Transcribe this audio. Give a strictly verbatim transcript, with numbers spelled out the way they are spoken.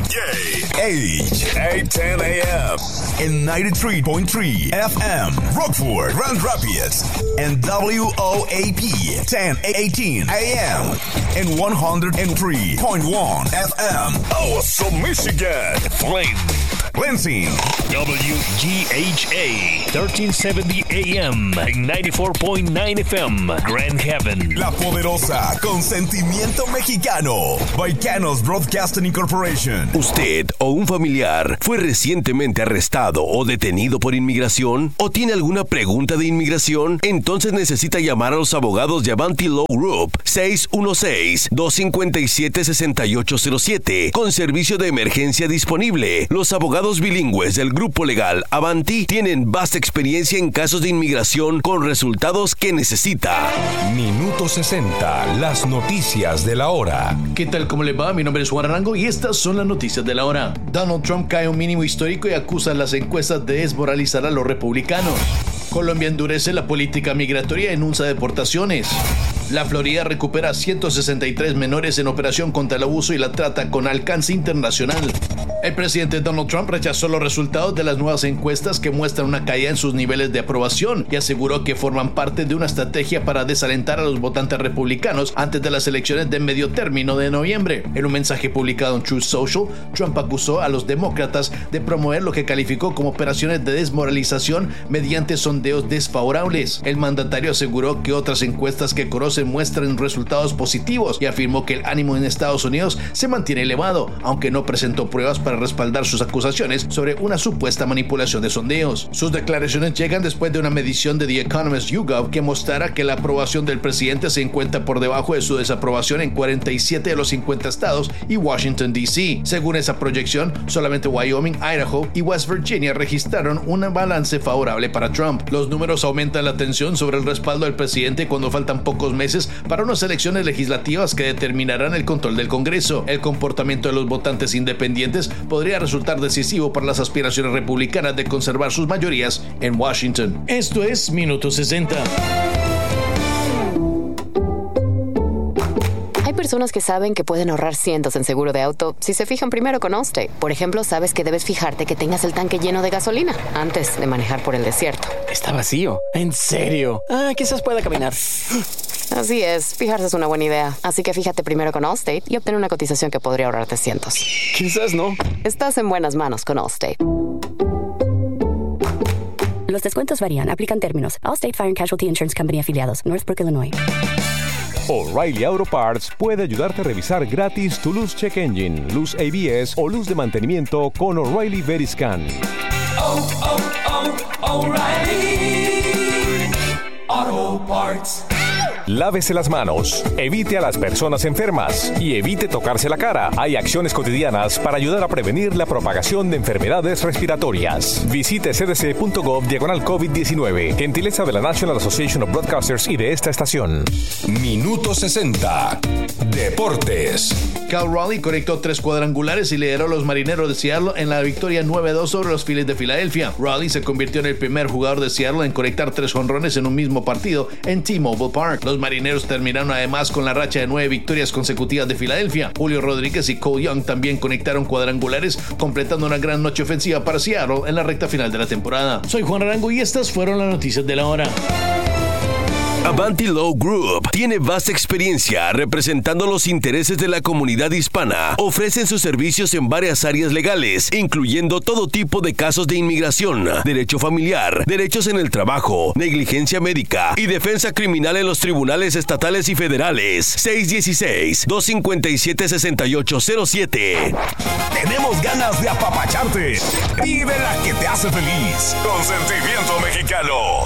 Age, eight ten a.m. and ninety-three point three F M, Rockford, Grand Rapids, and W O A P, ten eighteen a.m. and one hundred three point one F M, Awesome, Michigan, Flint, Lansing, W G H A, thirteen seventy A M and ninety-four point nine F M, Grand Haven. La Poderosa, con sentimiento mexicano, Baicanos Broadcasting Incorporation. ¿Usted o un familiar fue recientemente arrestado o detenido por inmigración? ¿O tiene alguna pregunta de inmigración? Entonces necesita llamar a los abogados de Avanti Law Group, seis uno seis, dos cinco siete, seis ocho cero siete, con servicio de emergencia disponible. Los abogados bilingües del grupo legal Avanti tienen vasta experiencia en casos de inmigración con resultados que necesita. Minuto sesenta, las noticias de la hora. ¿Qué tal? ¿Cómo le va? Mi nombre es Juan Arango y estas son las noticias de la hora. Donald Trump cae a un mínimo histórico y acusa a las encuestas de desmoralizar a los republicanos. Colombia endurece la política migratoria y enuncia deportaciones. La Florida recupera ciento sesenta y tres menores en operación contra el abuso y la trata con alcance internacional. El presidente Donald Trump rechazó los resultados de las nuevas encuestas que muestran una caída en sus niveles de aprobación y aseguró que forman parte de una estrategia para desalentar a los votantes republicanos antes de las elecciones de medio término de noviembre. En un mensaje publicado en Truth Social, Trump acusó a los demócratas de promover lo que calificó como operaciones de desmoralización mediante sondeos desfavorables. El mandatario aseguró que otras encuestas que conocen muestran resultados positivos y afirmó que el ánimo en Estados Unidos se mantiene elevado, aunque no presentó pruebas para respaldar sus acusaciones sobre una supuesta manipulación de sondeos. Sus declaraciones llegan después de una medición de The Economist YouGov que mostrara que la aprobación del presidente se encuentra por debajo de su desaprobación en cuarenta y siete de los cincuenta estados y Washington D C. Según esa proyección, solamente Wyoming, Idaho y West Virginia registraron un balance favorable para Trump. Los números aumentan la tensión sobre el respaldo del presidente cuando faltan pocos meses para unas elecciones legislativas que determinarán el control del Congreso. El comportamiento de los votantes independientes podría resultar decisivo para las aspiraciones republicanas de conservar sus mayorías en Washington. Esto es Minuto sesenta. Hay personas que saben que pueden ahorrar cientos en seguro de auto si se fijan primero con Allstate. Por ejemplo, sabes que debes fijarte que tengas el tanque lleno de gasolina antes de manejar por el desierto. Está vacío. ¿En serio? Ah, quizás pueda caminar. Así es, fijarse es una buena idea. Así que fíjate primero con Allstate y obtén una cotización que podría ahorrarte cientos. Quizás no. Estás en buenas manos con Allstate. Los descuentos varían. Aplican términos. Allstate Fire and Casualty Insurance Company afiliados. Northbrook, Illinois. O'Reilly Auto Parts puede ayudarte a revisar gratis tu luz check engine, luz A B S o luz de mantenimiento con O'Reilly Veriscan. Oh, oh, oh, O'Reilly Auto Parts. Lávese las manos, evite a las personas enfermas y evite tocarse la cara. Hay acciones cotidianas para ayudar a prevenir la propagación de enfermedades respiratorias. Visite c d c punto gov diagonal COVID diecinueve. Gentileza de la National Association of Broadcasters y de esta estación. Minuto sesenta. Deportes. Cal Raleigh conectó tres cuadrangulares y lideró a los Marineros de Seattle en la victoria nueve a dos sobre los Phillies de Filadelfia. Raleigh se convirtió en el primer jugador de Seattle en conectar tres jonrones en un mismo partido en T-Mobile Park. Los Marineros terminaron además con la racha de nueve victorias consecutivas de Filadelfia. Julio Rodríguez y Cole Young también conectaron cuadrangulares, completando una gran noche ofensiva para Seattle en la recta final de la temporada. Soy Juan Arango y estas fueron las noticias de la hora. Avanti Law Group tiene vasta experiencia representando los intereses de la comunidad hispana. Ofrecen sus servicios en varias áreas legales, incluyendo todo tipo de casos de inmigración, derecho familiar, derechos en el trabajo, negligencia médica y defensa criminal en los tribunales estatales y federales. seis uno seis, dos cinco siete, seis ocho cero siete. Tenemos ganas de apapacharte. Vive la que te hace feliz. Con sentimiento mexicano.